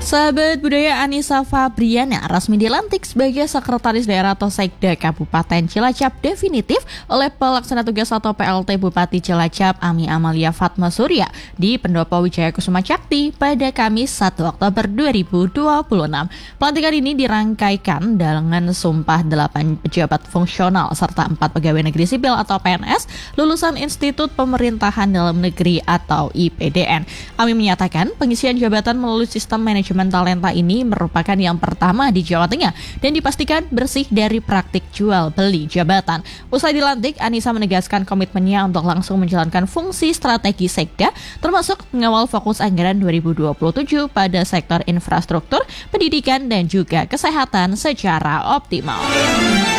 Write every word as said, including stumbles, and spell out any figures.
Sahabat budaya, Anissa Fabriana resmi dilantik sebagai Sekretaris Daerah atau Sekda Kabupaten Cilacap definitif oleh Pelaksana Tugas atau P L T Bupati Cilacap Ami Amalia Fatma Surya di Pendopo Wijaya Kusuma Cakti pada Kamis satu Oktober dua ribu dua puluh enam. Pelantikan ini dirangkaikan dengan sumpah delapan pejabat fungsional serta empat pegawai negeri sipil atau P N S lulusan Institut Pemerintahan Dalam Negeri atau I P D N. Ami menyatakan pengisian jabatan melalui sistem manajemen talenta ini merupakan yang pertama di Jawa Tengah dan dipastikan bersih dari praktik jual beli jabatan. Usai dilantik, Anissa menegaskan komitmennya untuk langsung menjalankan fungsi strategi Sekda, termasuk mengawal fokus anggaran dua ribu dua puluh tujuh pada sektor infrastruktur, pendidikan dan juga kesehatan secara optimal.